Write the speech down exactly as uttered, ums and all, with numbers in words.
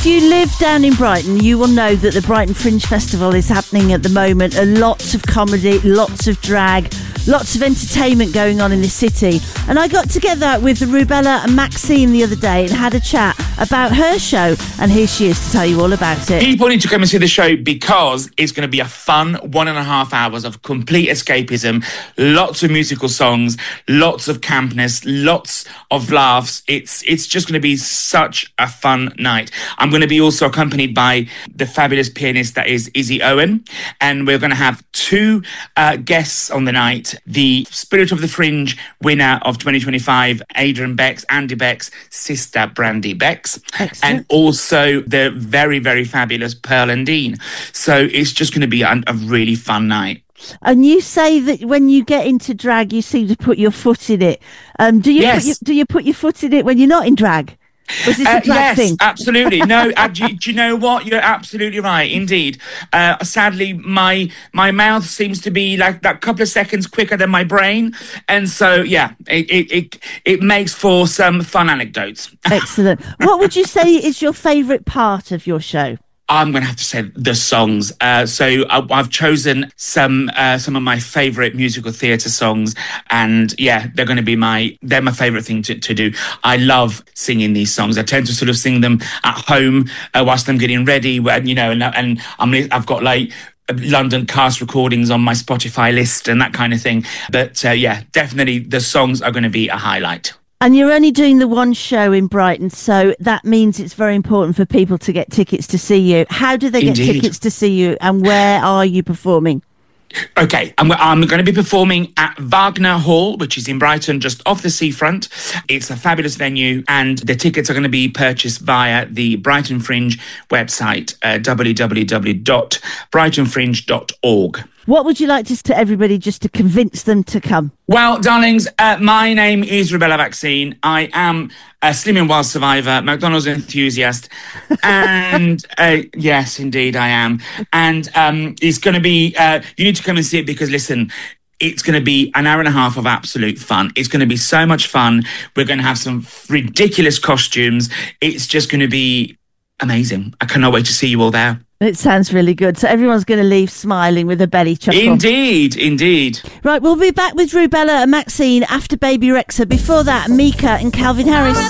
if you live down in Brighton, you will know that the Brighton Fringe Festival is happening at the moment. And lots of comedy, lots of drag, lots of entertainment going on in the city. And I got together with Rubella and Maxine the other day and had a chat about her show. And here she is to tell you all about it. People need to come and see the show because it's going to be a fun one and a half hours of complete escapism, lots of musical songs, lots of campness, lots of laughs. It's it's just going to be such a fun night. I'm going to be also accompanied by the fabulous pianist that is Izzy Owen, and we're going to have two uh, guests on the night. The Spirit of the Fringe winner of twenty twenty-five, Adrian Becks, Andy Becks' sister, Brandy Becks. Excellent. And also the very, very fabulous Pearl and Dean. So it's just going to be a, a really fun night. And you say that when you get into drag, you seem to put your foot in it. Um, do you Yes. put your, do you put your foot in it when you're not in drag? Or is this Uh, a drag yes, thing? absolutely. No, uh, do, do you know what? You're absolutely right. Indeed. Uh, sadly, my my mouth seems to be like that couple of seconds quicker than my brain, and so yeah, it it it, it makes for some fun anecdotes. Excellent. What would you say is your favourite part of your show? I'm going to have to say the songs. Uh, so I, I've chosen some uh, some of my favourite musical theatre songs, and yeah, they're going to be my they're my favourite thing to, to do. I love singing these songs. I tend to sort of sing them at home uh, whilst I'm getting ready, when, you know, and and I'm I've got like London cast recordings on my Spotify list and that kind of thing. But uh, yeah, definitely the songs are going to be a highlight. And you're only doing the one show in Brighton, so that means it's very important for people to get tickets to see you. How do they get Indeed. tickets to see you, and where are you performing? Okay, I'm, I'm going to be performing at Wagner Hall, which is in Brighton, just off the seafront. It's a fabulous venue, and the tickets are going to be purchased via the Brighton Fringe website, uh, w w w dot brighton fringe dot org. What would you like to to everybody just to convince them to come? Well, darlings, uh, my name is Rubella Vaccine. I am a Slim and Wild survivor, McDonald's enthusiast, and uh, yes, indeed, I am. And um, it's going to be, uh, you need to come and see it because, listen, it's going to be an hour and a half of absolute fun. It's going to be so much fun. We're going to have some ridiculous costumes. It's just going to be amazing. I cannot wait to see you all there. It sounds really good. So everyone's going to leave smiling with a belly chuckle. Indeed, indeed. Right, we'll be back with Rubella and Maxine after Baby Rexha. Before that, Mika and Calvin Harris.